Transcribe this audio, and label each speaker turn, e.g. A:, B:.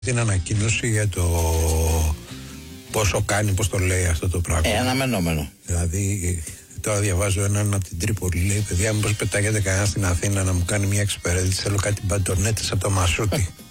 A: την ανακοίνωση για το πόσο κάνει, πώς το λέει αυτό το πράγμα.
B: Αναμενόμενο.
A: Δηλαδή, τώρα διαβάζω έναν από την Τρίπολη. Λέει: παιδιά, μήπως πετάγεται κανένα στην Αθήνα να μου κάνει μια εξυπηρέτηση? Θέλω κάτι μπαντονέτες από το Μασούτι.